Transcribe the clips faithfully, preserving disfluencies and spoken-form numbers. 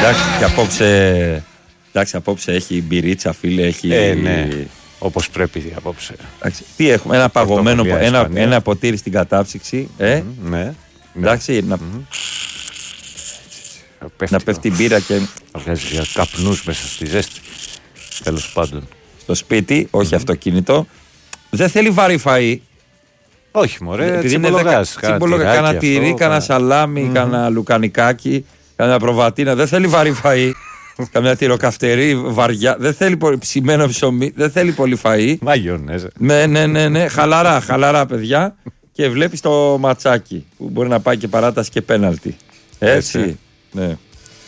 Εντάξει, και απόψε, εντάξει, απόψε έχει μπυρίτσα, φίλε, έχει... Ε, ναι. Όπως πρέπει απόψε. Εντάξει, τι έχουμε, ένα παγωμένο, ένα, ένα ποτήρι στην κατάψυξη. Ε? Mm, ναι. Εντάξει, mm. να, πέφτει να πέφτει η μπύρα και... Να βγάζει για καπνούς μέσα στη ζέστη. Τέλος πάντων. Στο σπίτι, όχι mm-hmm. αυτοκίνητο. Δεν θέλει βαρύ φαΐ. Όχι μωρέ, τσιμπολογάς. Κάνα τυρί, κάνα σαλάμι, mm-hmm. κάνα λουκανικάκι, κάνα προβατίνα. Δεν θέλει βαρύ φαΐ. Καμιά τυροκαυτερή, βαριά. Δεν θέλει πολύ ψημένο ψωμί, δεν θέλει πολύ φαΐ. Μαγιονέζα. Ναι, ναι, ναι, ναι. Χαλαρά, χαλαρά, παιδιά. Και βλέπει το ματσάκι που μπορεί να πάει και παράταση και πέναλτι. Έτσι. Έτσι. Ναι.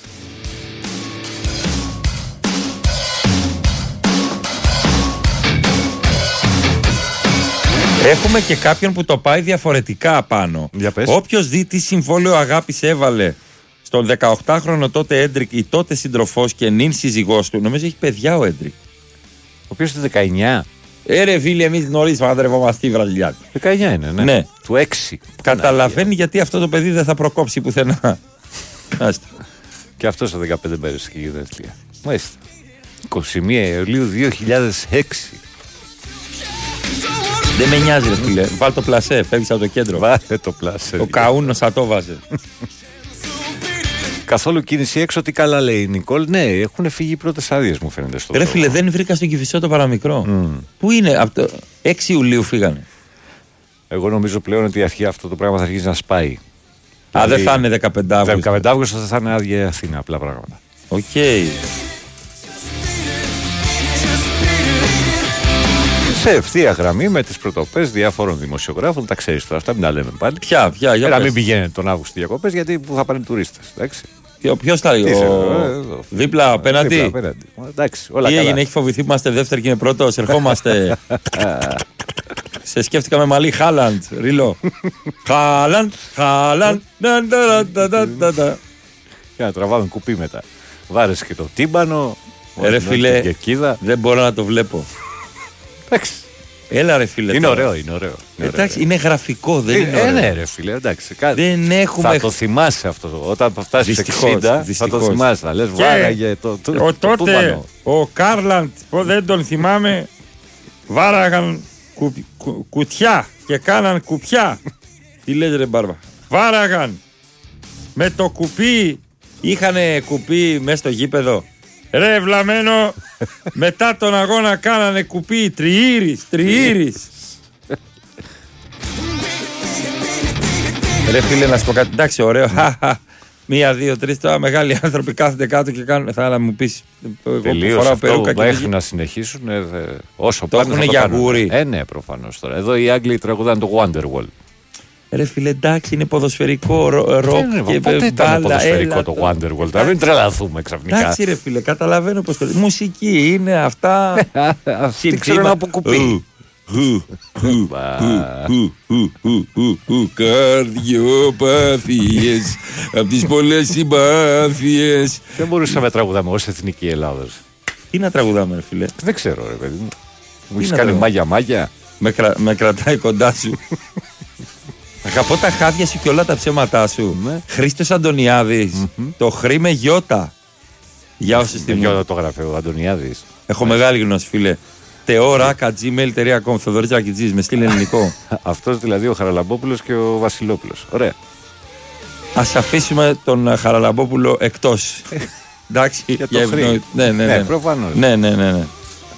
Έχουμε και κάποιον που το πάει διαφορετικά απάνω. Όποιος δει τι συμβόλαιο αγάπης έβαλε στον δεκαοκτάχρονο τότε Έντρικ, η τότε συντροφός και νυν σύζυγός του, νομίζω έχει παιδιά ο Έντρικ. Ο οποίος είναι δεκαεννιά. Ε, ρε φίλοι, εμείς νωρίς παντρευόμαστε οι Βραζιλιάνοι. δεκαεννιά είναι, ναι. ναι. Του έξι. Καταλαβαίνει γιατί αυτό το παιδί δεν θα προκόψει πουθενά. Άστα. Και αυτό σε δεκαπέντε μέρες και γυναίκα. Μάλιστα. είκοσι μία Ιουλίου δύο χιλιάδες έξι. Δεν με νοιάζει, ρε φίλε. Βάλ το πλασέ, φεύγεις από το κέντρο. Βάλε το πλασέ. Ο Καούνος θα το βάζε. Καθόλου κίνηση έξω, τι καλά λέει η Νικόλ. Ναι, έχουν φύγει οι πρώτες άδειες, μου φαίνεται στο. Ρε φίλε, τρόπο. Δεν βρήκα στον Κηφισό το παραμικρό. Mm. Πού είναι, από το έξι Ιουλίου φύγανε. Εγώ νομίζω πλέον ότι η αρχή αυτό το πράγμα θα αρχίσει να σπάει. Α, δηλαδή, δεν θα είναι δεκαπέντε Αυγούστου. δεκαπέντε Αυγούστου θα είναι άδεια Αθήνα, απλά πράγματα. Οκ. Okay. Σε ευθεία γραμμή με τις πρωτοπές διάφορων δημοσιογράφων, τα ξέρεις τώρα αυτά, μην τα λέμε πάλι. Ποια, ποια, για να μην πηγαίνετε τον Αύγουστο διακοπές, γιατί που θα πάνε τουρίστες. Ποιος θα λέει, ο... δίπλα απέναντι. Δίπλα απέναντι. Εντάξει, όλα τι καλά. Έγινε, έχει φοβηθεί, είμαστε δεύτεροι και είναι πρώτος, ερχόμαστε. Σε σκέφτηκα με μαλλί Χάλαντ, ρίλο. Χάλαντ, Χάλαντ. Για να τραβάμε κουπί μετά. Βάρεσε και το τύμπανο. Ρε φίλε, δεν μπορώ να το βλέπω. Εντάξει. Έλα ρε φίλε. Είναι ωραίο, είναι ωραίο. Εντάξει, είναι γραφικό, δεν είναι ωραίο. Ναι ρε φίλε, εντάξει. Δεν έχουμε... Θα το θυμάσαι αυτό. Όταν θα φτάσεις εξήντα θα το θυμάσαι. Θα λες βάραγε το τούμπανο. Τότε ο Κάρλαντ, δεν τον θυμάμαι, βάραγαν κουτιά και κάναν κουπιά. Τι λες ρε Μπάρμπα. Βάραγαν με το κουπί. Είχανε κουπί μέσα στο γήπεδο. Ρε βλαμένο, μετά τον αγώνα κάνανε κουπί, τριήρης, τριήρης. Ρε φίλε, να σου πω κάτι, εντάξει, ωραίο, μία, δύο, τρεις, τώρα μεγάλοι άνθρωποι κάθονται κάτω και κάνουν, θα να μου πεις, τελείως αυτό μέχρι να συνεχίσουν, ε, όσο το πάνε έχουν για γούρι. Ε, ναι, προφανώς τώρα, εδώ οι Άγγλοι τραγουδάνε το Wonderwall. Ρε φίλε, εντάξει, είναι ποδοσφαιρικό ροκ και πότε ήταν ποδοσφαιρικό το Wonderwall, τώρα μην τρελαθούμε ξαφνικά. Εντάξει ρε φίλε, καταλαβαίνω πως το... Μουσική είναι αυτά. Αυτή ξέρω να αποκουπεί. Καρδιοπάθειες απ' τις πολλές συμπάθειες. Δεν μπορούσαμε να τραγουδάμε ως Εθνική Ελλάδος. Τι να τραγουδάμε ρε φίλε. Δεν ξέρω ρε παιδί μου. Μου έχεις κάνει μάγια μάγια. Με κρατάει κοντά σου. Αγαπώ τα χάδια σου και όλα τα ψέματά σου. Ναι. Χρήστος Αντωνιάδης. Mm-hmm. Το χρή με γιώτα. Για όσοι στιγμή. Γιώτα το γράφει ο Αντωνιάδης. Έχω ναι. μεγάλη γνώση, φίλε. Θεόρακα τζι μέιλ τελεία κομ. Θοδωρής Ρακιτζής. Με στείλει ελληνικό. Αυτός δηλαδή ο Χαραλαμπόπουλος και ο Βασιλόπουλος. Ωραία. Ας αφήσουμε τον Χαραλαμπόπουλο εκτός. Εντάξει. Για το χρή. Ναι, ναι, ναι. ναι προφανώς. Ναι, ναι, ναι, ναι.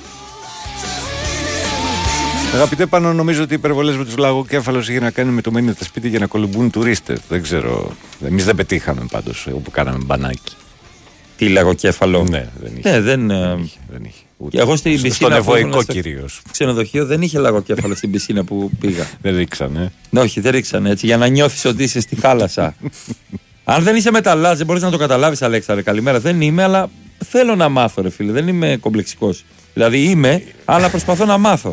Αγαπητέ Πάνο, νομίζω ότι οι υπερβολές με τους λαγοκέφαλους είχε να κάνει με το μένετε σπίτι για να κολυμπούν τουρίστες. Δεν ξέρω. Εμείς δεν πετύχαμε πάντως όπου κάναμε μπανάκι. Τι λαγοκέφαλο. Ναι, δεν είχε. Ναι, δεν, δεν είχε. Δεν είχε. Ούτε. Εγώ στην πισίνα. Στον Ευωικό κυρίως. Ξενοδοχείο δεν είχε λαγοκέφαλο στην πισίνα που πήγα. Δεν ρίξανε. Ναι, όχι, δεν ρίξανε έτσι. Για να νιώθεις ότι είσαι στη θάλασσα. Αν δεν είσαι μεταλλάς, δεν μπορείς να το καταλάβεις, Αλέξανδρε. Καλημέρα. Δεν είμαι, αλλά θέλω να μάθω, ρε φίλε. Δεν είμαι κομπλεξικός. Δηλαδή είμαι, αλλά προσπαθώ να μάθω.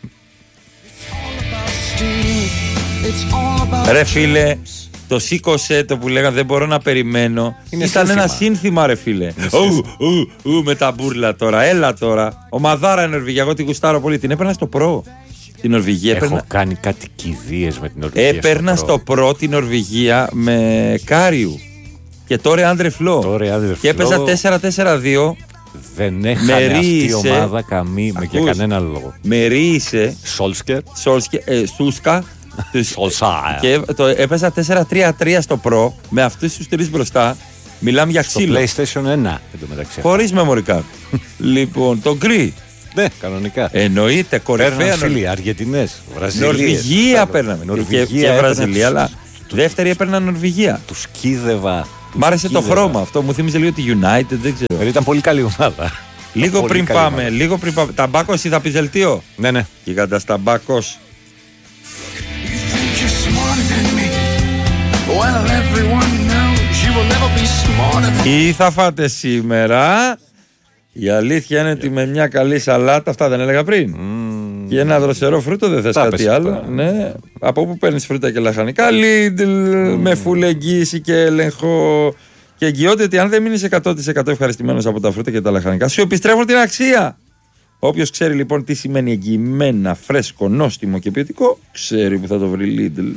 Ρε φίλε, το σήκωσε το που λέγανε δεν μπορώ να περιμένω. Είναι ήταν σύνθημα. Ένα σύνθημα ρε φίλε. Ου, ου, ου, με τα μπούρλα τώρα, έλα τώρα. Ο Μαδάρα Νορβηγία, εγώ την γουστάρω πολύ. Την έπαιρνα στο προ. Την Νορβηγία. Έχω έπαιρνα... κάνει κάτι κηδείες με την Νορβηγία. Έπαιρνα στο προ, στο προ την Νορβηγία με Κάριου. Και τώρα Άντρε Φλό. Και έπαιζα τέσσερα τέσσερα δύο. Δεν έχανε αυτή η ομάδα καμή με και κανένα λόγο. Με ρίησε. Σόλσκερ. Σούσκα. Και το έπαιζα τέσσερα τρία τρία στο Pro με αυτούς τους τρεις μπροστά. Μιλάμε για ξύλο. Στο PlayStation ένα εντωμεταξύ. Χωρίς memory card. Λοιπόν, το γκρι. Ναι, κανονικά. Εννοείται, κορυφαία. Παίρναν φίλοι, Αργεντινές, Βραζιλίες. Νορβηγία παίρναμε. Νορβηγία και, και Βραζιλία, αλλά δεύτερη έπαιρνα Νορβηγία. Του σκίδευα. Μ' άρεσε το χρώμα αυτό, μου θύμιζε λίγο τη United, δεν ξέρω. Ήταν πολύ καλή ομάδα. Λίγο πριν πάμε, ομάδα. λίγο πριν πάμε. Ταμπάκος ή θα πει δελτίο. Ναι, ναι. Γίγαντας Ταμπάκος. Ή θα φάτε σήμερα. Η αλήθεια είναι ότι με μια καλή σαλάτα, αυτά δεν έλεγα πριν. Mm. Και ένα δροσερό φρούτο, δεν θες κάτι άλλο. Τώρα. Ναι. Από πού παίρνεις φρούτα και λαχανικά? Lidl, mm. με φουλ εγγύηση και έλεγχο. Και εγγυώται ότι αν δεν μείνεις εκατό τοις εκατό ευχαριστημένος από τα φρούτα και τα λαχανικά, σου επιστρέφουν την αξία. Όποιος ξέρει λοιπόν τι σημαίνει εγγυημένα, φρέσκο, νόστιμο και ποιοτικό, ξέρει που θα το βρει Lidl.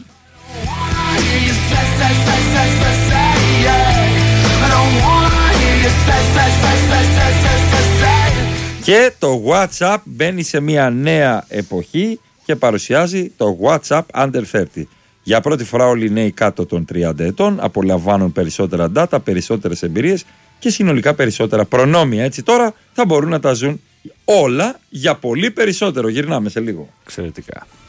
Και το WhatsApp μπαίνει σε μια νέα εποχή και παρουσιάζει το WhatsApp Under τριάντα. Για πρώτη φορά όλοι οι νέοι κάτω των τριάντα ετών απολαμβάνουν περισσότερα data, περισσότερες εμπειρίες και συνολικά περισσότερα προνόμια. Έτσι τώρα θα μπορούν να τα ζουν όλα για πολύ περισσότερο. Γυρνάμε σε λίγο. Εξαιρετικά.